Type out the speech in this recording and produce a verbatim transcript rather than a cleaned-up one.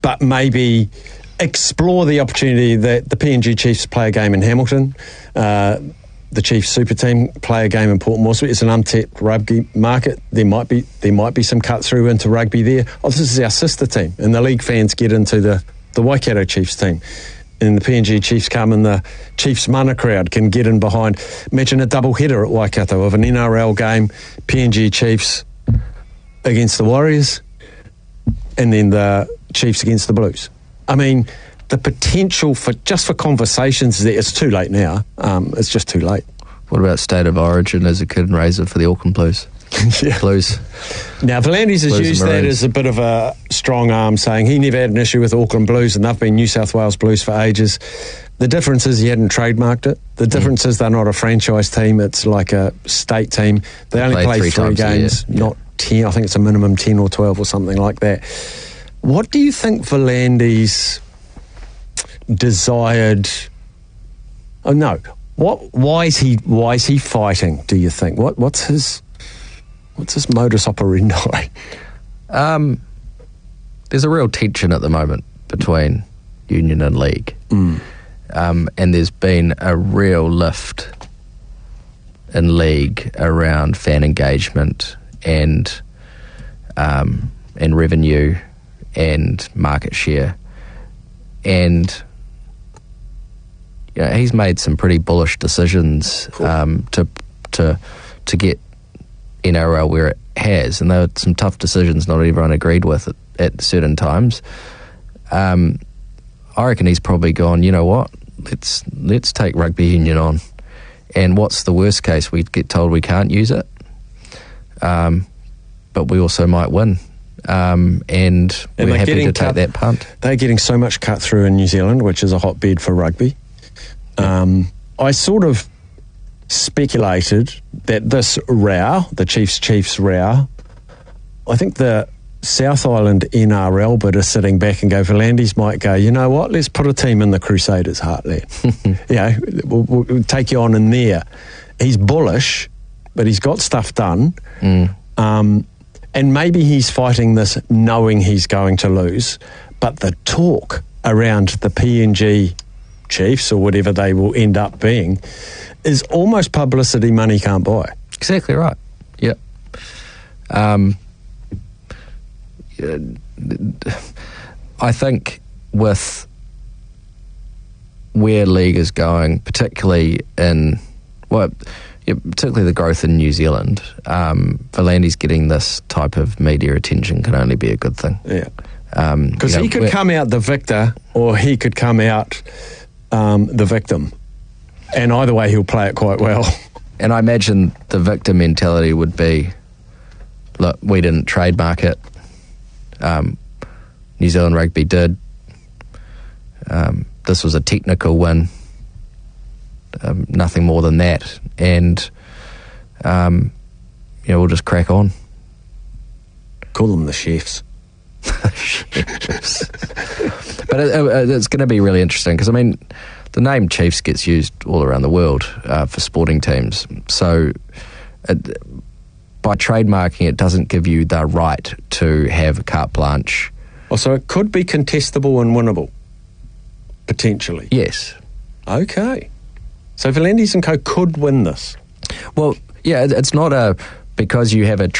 but maybe explore the opportunity that the P N G Chiefs play a game in Hamilton. Uh, the Chiefs super team play a game in Port Moresby. It's an untapped rugby market. There might be there might be some cut through into rugby there. Oh, this is our sister team, and the league fans get into the, the Waikato Chiefs team. And the P N G Chiefs come and the Chiefs mana crowd can get in behind. Imagine a double header at Waikato of an N R L game, P N G Chiefs against the Warriors, and then the Chiefs against the Blues. I mean, the potential for just for conversations there, it's too late now. Um, it's just too late. What about State of Origin as a kid and raiser for the Auckland Blues? yeah. Blues. Now, V'landys has Blues used that as a bit of a strong arm, saying he never had an issue with Auckland Blues, and they've been New South Wales Blues for ages. The difference is he hadn't trademarked it. The difference mm. is they're not a franchise team. It's like a state team. They, they only play three, three games, not ten. I think it's a minimum ten or twelve or something like that. What do you think V'landys desired? Oh no! What? Why is he? Why is he fighting? Do you think? What? What's his? What's his modus operandi? Um, there's a real tension at the moment between union and league, mm. um, and there's been a real lift in league around fan engagement and um, and revenue and market share, and you know, he's made some pretty bullish decisions cool. um, to to to get N R L where it has, and there were some tough decisions not everyone agreed with at, at certain times. Um, I reckon he's probably gone, you know what, let's let's take rugby union on, and what's the worst case? We get told we can't use it, um, but we also might win. Um, and, and we're happy to take cut, that punt. They're getting so much cut through in New Zealand, which is a hotbed for rugby. Um, I sort of speculated that this row, the Chiefs Chiefs row, I think the South Island N R L bit are sitting back and go, V'landys might go, you know what, let's put a team in the Crusaders heartland. you know, we'll, we'll take you on in there. He's bullish, but he's got stuff done. Mm. Um, and maybe he's fighting this knowing he's going to lose, but the talk around the P N G Chiefs, or whatever they will end up being, is almost publicity money can't buy. Exactly right. Yep. Um, I think with where league is going, particularly in, well, yeah, particularly the growth in New Zealand, um, V'landys getting this type of media attention can only be a good thing. Yeah. Because um, he could come out the victor, or he could come out um, the victim. And either way, he'll play it quite well. And I imagine the victim mentality would be, look, we didn't trademark it. Um, New Zealand Rugby did. Um, this was a technical win. Um, nothing more than that. And, um, you know, we'll just crack on. Call them the chefs. Chiefs. But it, it, it's going to be really interesting because, I mean, the name Chiefs gets used all around the world uh, for sporting teams. So it, by trademarking, it doesn't give you the right to have carte blanche. Oh, so it could be contestable and winnable, potentially? Yes. Okay. So V'landys and Co could win this? Well, yeah, it's not a, because you have a